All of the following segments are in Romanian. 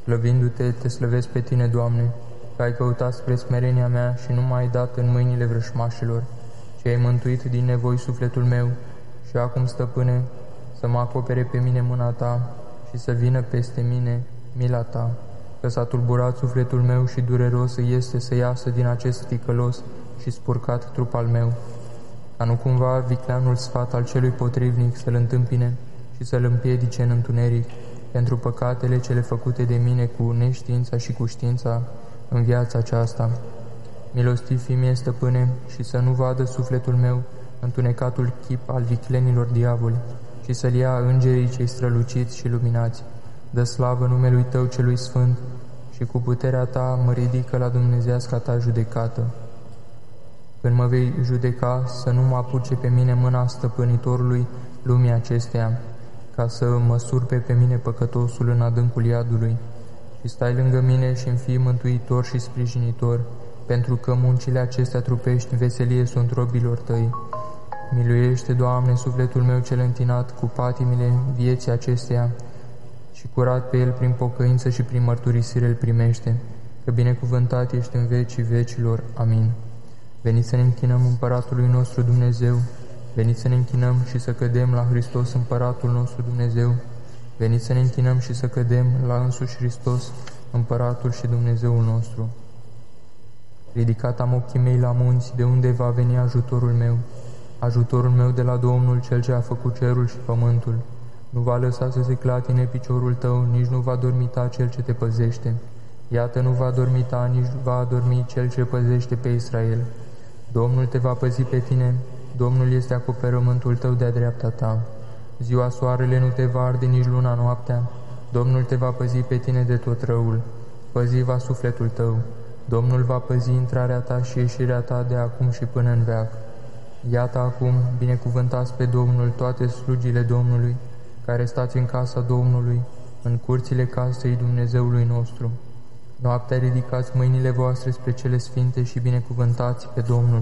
Slăvindu-te, te slăvesc pe tine, Doamne, că ai căutat spre smerenia mea și nu m-ai dat în mâinile vrășmașilor, ci ai mântuit din nevoi sufletul meu. Și acum, Stăpâne, să mă acopere pe mine mâna Ta și să vină peste mine mila Ta, că s-a tulburat sufletul meu și dureros îi este să iasă din acest ticălos și spurcat trup al meu, ca nu cumva vicleanul sfat al celui potrivnic să-l întâmpine și să-l împiedice în întuneric, pentru păcatele cele făcute de mine cu neștiința și cu știința în viața aceasta. Milostiv fi mie, Stăpâne, și să nu vadă sufletul meu întunecatul chip al viclenilor diavoli, ci să-l ia îngerii cei străluciți și luminați. Dă slavă numelui Tău celui sfânt și cu puterea Ta mă ridică la dumnezeasca Ta judecată. Când mă vei judeca, să nu mă apuce pe mine mâna stăpânitorului lumii acesteia, ca să mă surpe pe mine păcătosul în adâncul iadului, și stai lângă mine și îmi fii mântuitor și sprijinitor, pentru că muncile acestea trupești veselie sunt robilor Tăi. Miluiește, Doamne, sufletul meu cel întinat cu patimile vieții acesteia și curat pe el prin pocăință și prin mărturisire îl primește, că binecuvântat ești în vecii vecilor. Amin. Veniți să ne închinăm Împăratului nostru Dumnezeu, veniți să ne închinăm și să cădem la Hristos Împăratul nostru Dumnezeu, veniți să ne închinăm și să cădem la însuși Hristos, Împăratul și Dumnezeul nostru. Ridicat am ochii mei la munți, de unde va veni ajutorul meu? Ajutorul meu de la Domnul, Cel ce a făcut cerul și pământul. Nu va lăsa să se clatine piciorul tău, nici nu va dormita Cel ce te păzește. Iată, nu va dormita, nici va adormi Cel ce păzește pe Israel. Domnul te va păzi pe tine, Domnul este acoperământul tău de-a dreapta ta. Ziua soarele nu te va arde, nici luna noaptea. Domnul te va păzi pe tine de tot răul. Păzi va sufletul tău. Domnul va păzi intrarea ta și ieșirea ta de acum și până în veac. Iată acum, binecuvântați pe Domnul toate slugile Domnului, care stați în casa Domnului, în curțile casei Dumnezeului nostru. Noaptea ridicați mâinile voastre spre cele sfinte și binecuvântați pe Domnul.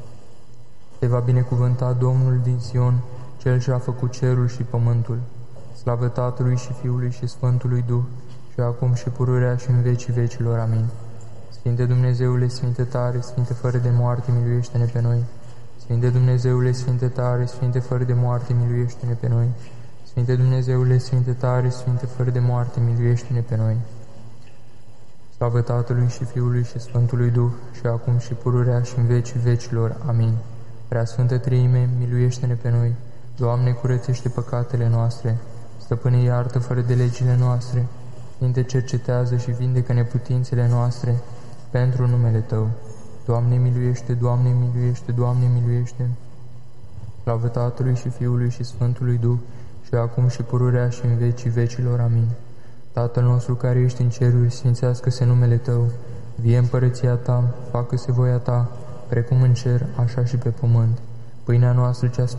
Te va binecuvânta Domnul din Sion, Cel ce a făcut cerul și pământul. Slavă Tatălui și Fiului și Sfântului Duh, și acum și pururea și în vecii vecilor. Amin. Sfinte Dumnezeule, Sfinte tare, Sfinte fără de moarte, miluiește-ne pe noi. Sfinte Dumnezeule, Sfinte tare, Sfinte fără de moarte, miluiește-ne pe noi. Sfinte Dumnezeule, Sfinte tare, Sfinte fără de moarte, miluiește-ne pe noi. Slavă Tatălui și Fiului și Sfântului Duh, și acum și pururea și în vecii vecilor. Amin. Preasfântă Treime, miluiește-ne pe noi. Doamne, curățește păcatele noastre. Stăpâne, iartă fără de legile noastre. Sfinte, cercetează și vindecă neputințele noastre pentru numele Tău. Doamne, miluiește, Doamne, miluiește, Doamne, miluiește. Slavă Tatălui și Fiului și Sfântului Duh, și acum și pururea și în vecii vecilor. Amin. Tatăl nostru care ești în ceruri, sfințească-se numele Tău. Vie împărăția Ta, facă-se voia Ta, precum în cer, așa și pe pământ. Pâinea noastră cea